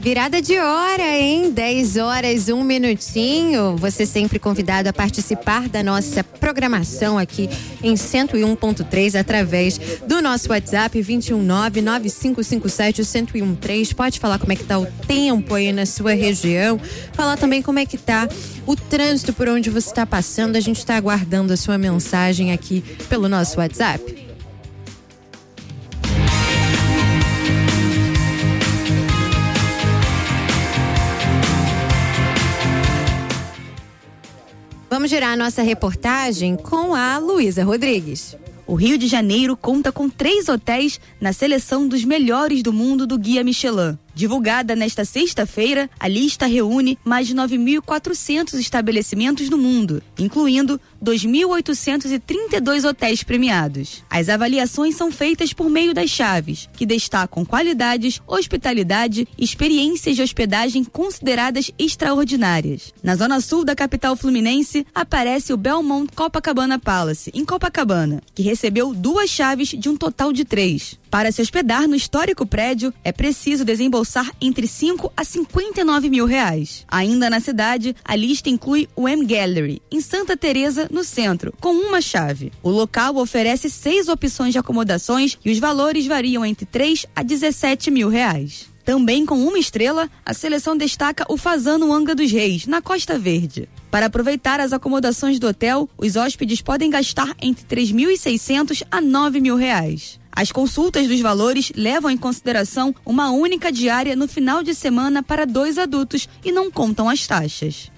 Virada de hora, hein? 10 horas, 1 minutinho. Você sempre convidado a participar da nossa programação aqui em 101.3 através do nosso WhatsApp 219-9557-1013. Pode falar como é que tá o tempo aí na sua região. Falar também como é que tá o trânsito por onde você está passando. A gente está aguardando a sua mensagem aqui pelo nosso WhatsApp. Vamos girar a nossa reportagem com a Luísa Rodrigues. O Rio de Janeiro conta com 3 hotéis na seleção dos melhores do mundo do Guia Michelin. Divulgada nesta sexta-feira, a lista reúne mais de 9.400 estabelecimentos no mundo, incluindo 2.832 hotéis premiados. As avaliações são feitas por meio das chaves, que destacam qualidades, hospitalidade e experiências de hospedagem consideradas extraordinárias. Na zona sul da capital fluminense, aparece o Belmont Copacabana Palace, em Copacabana, que recebeu 2 chaves de um total de 3. Para se hospedar no histórico prédio, é preciso desembolsar entre 5 a 59 mil reais. Ainda na cidade, a lista inclui o M Gallery, em Santa Teresa, no centro, com 1 chave. O local oferece 6 opções de acomodações e os valores variam entre 3 a 17 mil reais. Também com 1 estrela, a seleção destaca o Fasano Angra dos Reis, na Costa Verde. Para aproveitar as acomodações do hotel, os hóspedes podem gastar entre 3.600 a 9 mil reais. As consultas dos valores levam em consideração uma única diária no final de semana para 2 adultos e não contam as taxas.